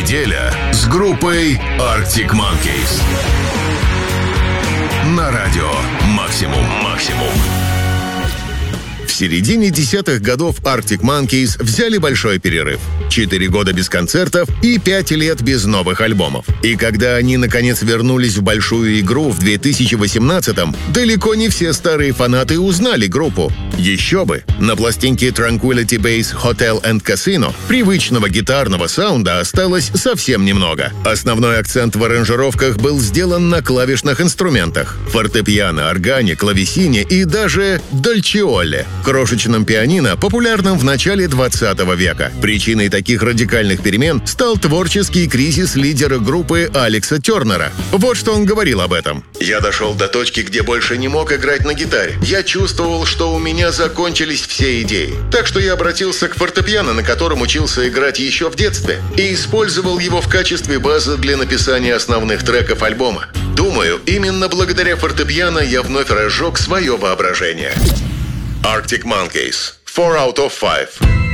Неделя с группой Arctic Monkeys. На радио «Максимум». В середине десятых годов Arctic Monkeys взяли большой перерыв. 4 года без концертов и 5 лет без новых альбомов. И когда они, наконец, вернулись в большую игру в 2018-м, далеко не все старые фанаты узнали группу. Еще бы! На пластинке Tranquility Base Hotel and Casino привычного гитарного саунда осталось совсем немного. Основной акцент в аранжировках был сделан на клавишных инструментах — фортепиано, органе, клавесине и даже дольчеоле — крошечном пианино, популярном в начале 20 века. Причиной таких радикальных перемен стал творческий кризис лидера группы Алекса Тернера. Вот что он говорил об этом. «Я дошел до точки, где больше не мог играть на гитаре. Я чувствовал, что у меня закончились все идеи. Так что я обратился к фортепиано, на котором учился играть еще в детстве, и использовал его в качестве базы для написания основных треков альбома. Думаю, именно благодаря фортепиано я вновь разжег свое воображение». Arctic Monkeys. 4 out of 5.